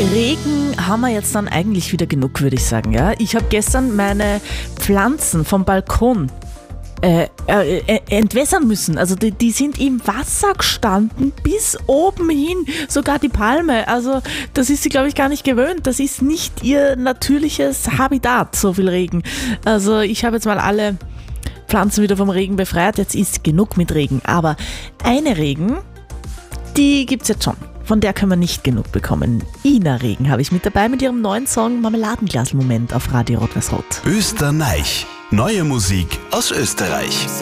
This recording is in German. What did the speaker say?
Regen haben wir jetzt dann eigentlich wieder genug, würde ich sagen. Ja? Ich habe gestern meine Pflanzen vom Balkon entwässern müssen. Also die sind im Wasser gestanden, bis oben hin, sogar die Palme. Also das ist sie, glaube ich, gar nicht gewöhnt. Das ist nicht ihr natürliches Habitat, so viel Regen. Also ich habe jetzt mal alle Pflanzen wieder vom Regen befreit. Jetzt ist genug mit Regen. Aber eine Regen, die gibt's jetzt schon. Von der können wir nicht genug bekommen. Ina Regen habe ich mit dabei mit ihrem neuen Song Marmeladenglas-Moment auf Radio Rot-Weiß-Rot. Österreich. Neue Musik aus Österreich.